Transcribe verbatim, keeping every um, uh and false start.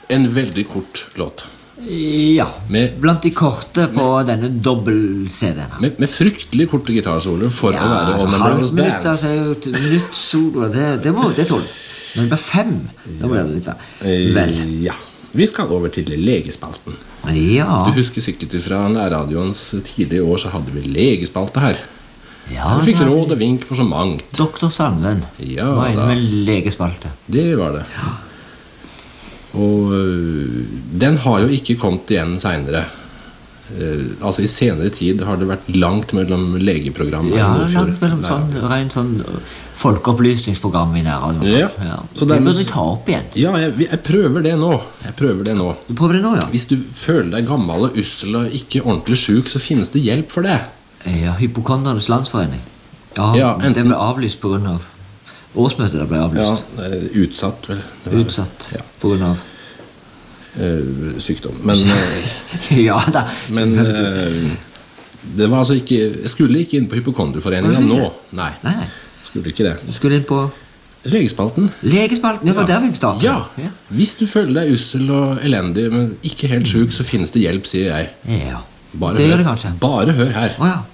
En veldig kort låt. Ja, Med- blant de korte på denne dobbel-C D-en. Med, med fryktelig korte gitarsoloer for å være Allman Brothers halvt minutt, Band. altså, jo et minutt solo, det, det må det tåle. Men bare fem, da må det litt da. Vel, Ja. Vi skal over til legespalten. ja. Du husker sikkert fra nærradioens tidlige år så hadde vi legespalte her. Ja, Vi fikk det hadde råd og vink for så mangt. Doktor Sandven Ja, var inne da. med legespalte. Det var det. Og øh, den har jo ikke kommet igjen senere. Eh, altså i senere tid har det vært langt mellom legeprogram Ja, og nordfor. langt mellom sånn, rent sånn folkeopplysningsprogram i nærradioen. Ja. Ja. Så Det dermed- burde jeg ta opp igjen. Ja, jeg, jeg prøver det nå. Jeg prøver det nå. Du prøver det nå, ja? Hvis du føler deg gammel og ussel og ikke ordentlig syk, så finnes det hjelp for det. Ja, Hypokondernes landsforening. Ja, Ja, enten- det ble avlyst på grunn av årsmøtet det ble Ja, avlyst. eh, utsatt vel. Det var- Utsatt Ja, på grunn av eh, sykdom. Men, eh, Ja da. men eh, det var altså ikke, jeg skulle ikke inn på Hypokonderforeningen nå. Nei, Nei, nei. skulle ikke det. Du skulle inn på Legespalten. legespalten. Det var der vi startet. Ja, hvis du føler deg ussel og elendig, men ikke helt syk, så finnes det hjelp, sier jeg. Ja. Bare Det gjør hør. det kanskje. Bare hør her. Å ja.